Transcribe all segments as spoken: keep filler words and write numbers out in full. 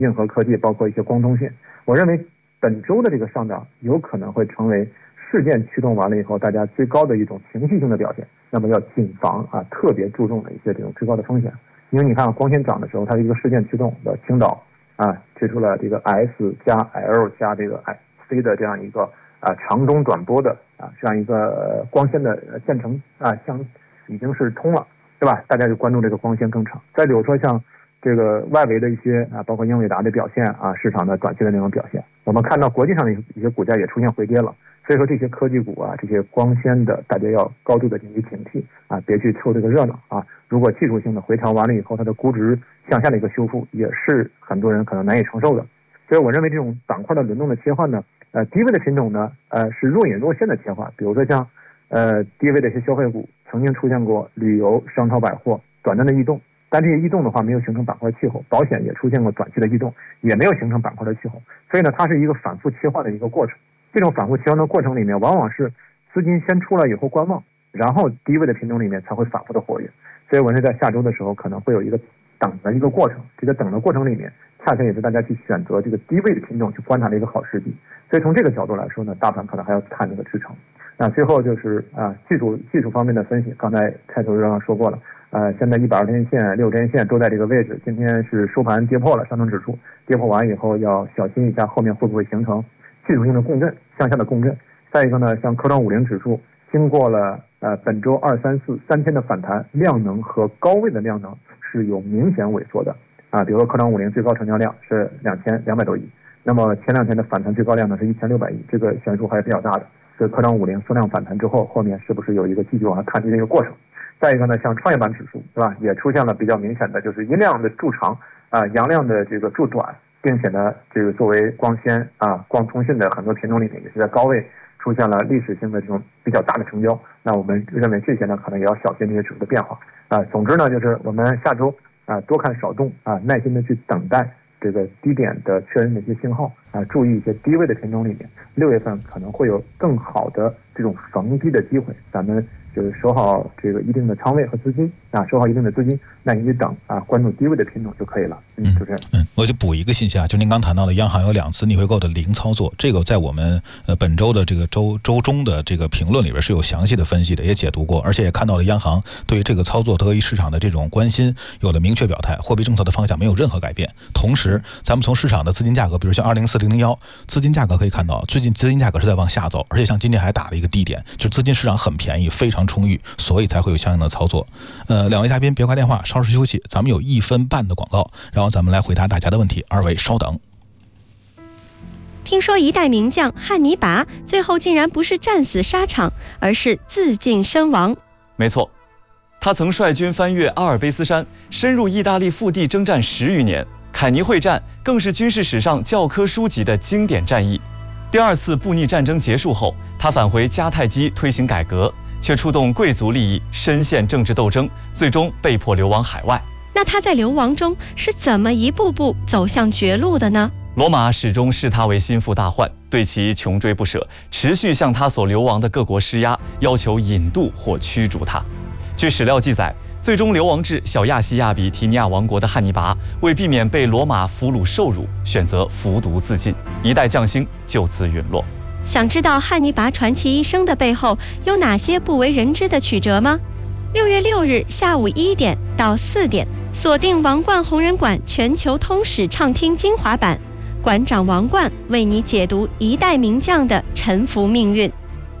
硬核科技，包括一些光通信。我认为本周的这个上涨有可能会成为事件驱动完了以后大家最高的一种情绪性的表现，那么要谨防啊，特别注重的一些这种最高的风险。因为你看光纤涨的时候，它是一个事件驱动的，青岛啊推出了这个 S 加 L 加这个 C 的这样一个啊长中短波的啊这样一个光纤的线程啊，像已经是通了，对吧？大家就关注这个光纤更长。再比如说像这个外围的一些啊，包括英伟达的表现啊，市场的短期的那种表现，我们看到国际上的一些股价也出现回跌了。所以说这些科技股啊，这些光纤的，大家要高度的进行警惕啊，别去凑这个热闹啊。如果技术性的回调完了以后，它的估值向下的一个修复，也是很多人可能难以承受的。所以我认为这种板块的轮动的切换呢，呃，低位的品种呢，呃，是若隐若现的切换。比如说像呃低位的一些消费股，曾经出现过旅游、商超、百货短暂的异动，但这些异动的话没有形成板块气候，保险也出现过短期的异动，也没有形成板块的气候。所以呢，它是一个反复切换的一个过程。这种反复切换的过程里面，往往是资金先出来以后观望，然后低位的品种里面才会反复的活跃。所以我是在下周的时候可能会有一个等的一个过程，这个等的过程里面，恰恰也是大家去选择这个低位的品种去观察的一个好时机。所以从这个角度来说呢，大盘可能还要看这个支撑。那最后就是啊，技术技术方面的分析，刚才开头刚刚说过了。呃，现在一百二十天线、六十天线都在这个位置，今天是收盘跌破了上证指数，跌破完以后要小心一下，后面会不会形成技术性的共振，向下的共振。再一个呢，像科创五零指数经过了呃本周二三四三天的反弹，量能和高位的量能是有明显萎缩的啊。比如说科创五零最高成交量是两千两百多亿，那么前两天的反弹最高量呢是一千六百亿，这个悬殊还是比较大的。所以科创五零缩量反弹之后，后面是不是有一个继续往下看跌的一个过程？再一个呢，像创业板指数，对吧，也出现了比较明显的就是阴量的筑长啊，阳量的这个筑短。并且呢，这个作为光纤啊、光通讯的很多品种里面，也是在高位出现了历史性的这种比较大的成交。那我们认为这些呢，可能也要小心这些指数的变化啊。总之呢，就是我们下周啊多看少动啊，耐心的去等待这个低点的确认的一些信号啊，注意一些低位的品种里面，六月份可能会有更好的这种逢低的机会。咱们就是收好这个一定的仓位和资金啊，收好一定的资金，那你等啊，关注低位的品种就可以了。嗯，就这样。 嗯，我就补一个信息啊，就您刚谈到的央行有两次逆回购的零操作，这个在我们呃本周的这个周周中的这个评论里边是有详细的分析的，也解读过，而且也看到了央行对于这个操作对于市场的这种关心有了明确表态，货币政策的方向没有任何改变。同时，咱们从市场的资金价格，比如像二零四零零一资金价格可以看到，最近资金价格是在往下走，而且像今天还打了一个低点，就资金市场很便宜，非常充裕，所以才会有相应的操作。呃，两位嘉宾别挂电话，稍事休息，咱们有一分半的广告，然后咱们来回答大家的问题，二位稍等。 听说一代名将汉尼拔最后竟然不是战死沙场，而是自尽身亡。 没错，他曾率军翻越阿尔卑斯山，深入意大利腹地征战十余年。凯尼会战更是军事史上教科书级的经典战役。第二次布匿战争结束后，他返回迦太基推行改革，却触动贵族利益，深陷政治斗争，最终被迫流亡海外。 那他在流亡中是怎么一步步走向绝路的呢？ 罗马始终视他为心腹大患，对其穷追不舍，持续向他所流亡的各国施压，要求引渡或驱逐他。据史料记载，最终流亡至小亚细亚比提尼亚王国的汉尼拔，为避免被罗马俘虏受辱，选择服毒自尽，一代将星就此陨落。 想知道汉尼拔传奇一生的背后有哪些不为人知的曲折吗？六月六日下午一点到四点，锁定王冠红人馆全球通史畅听精华版，馆长王冠为你解读一代名将的沉浮命运。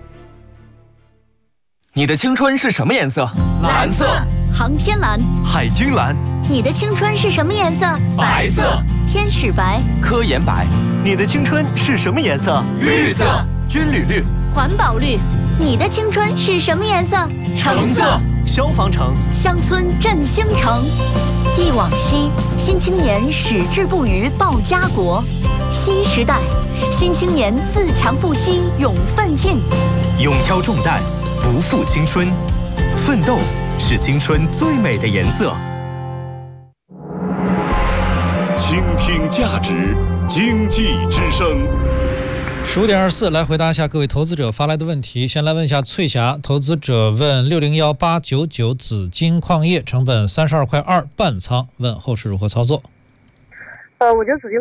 你的青春是什么颜色？ 蓝色。 航天蓝。 海军蓝。 你的青春是什么颜色？ 白色。 天使白。 科研白。你的青春是什么颜色？ 绿色。 军旅绿。 环保绿。你的青春是什么颜色？ 橙色。 消防橙。 乡村振兴城。忆往昔，新青年矢志不渝报家国。新时代，新青年自强不息勇奋进。 勇挑重担，不负青春，奋斗是青春最美的颜色。 倾听价值，经济之声。 十五点二十四，来回答一下各位投资者发来的问题。先来问一下翠霞，投资者问六零幺八九九紫金矿业成本三十二块二半仓，问后市如何操作？ 呃，我就指定